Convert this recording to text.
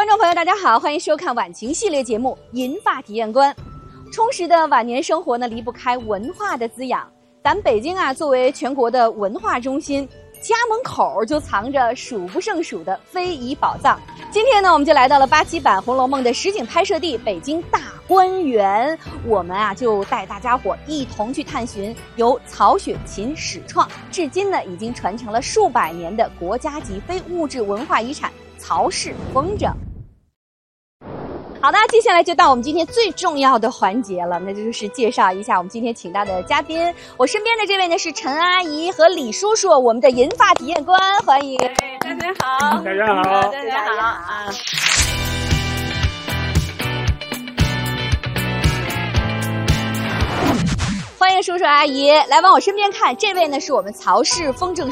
观众朋友大家好，欢迎收看晚晴系列节目《银发体验观》。充实的晚年生活呢，离不开文化的滋养。咱北京啊，作为全国的文化中心，家门口就藏着数不胜数的非遗宝藏。今天呢，我们就来到了87版《红楼梦》的实景拍摄地北京大观园，我们啊就带大家伙一同去探寻由曹雪芹始创，至今呢已经传承了数百年的国家级非物质文化遗产曹氏风筝。好的，接下来就到我们今天最重要的环节了，那就是介绍一下我们今天请到的嘉宾。我身边的这位呢是陈阿姨和李叔叔，我们的银发体验官，欢迎。 大家好， 大家好， 大家好啊！ 欢迎叔叔阿姨来往我身边看，这位呢是我们曹氏风筝